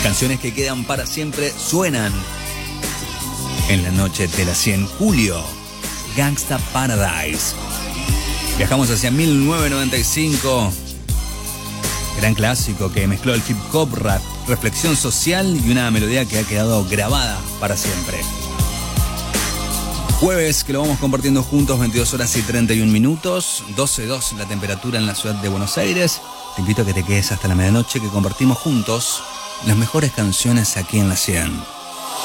Canciones que quedan para siempre suenan en la noche de la 100. Julio, Gangsta Paradise. Viajamos hacia 1995. Gran clásico que mezcló el hip hop, rap, reflexión social y una melodía que ha quedado grabada para siempre. Jueves que lo vamos compartiendo juntos, 22 horas y 31 minutos, 12:02 la temperatura en la ciudad de Buenos Aires. Te invito a que te quedes hasta la medianoche, que compartimos juntos las mejores canciones aquí en la 100.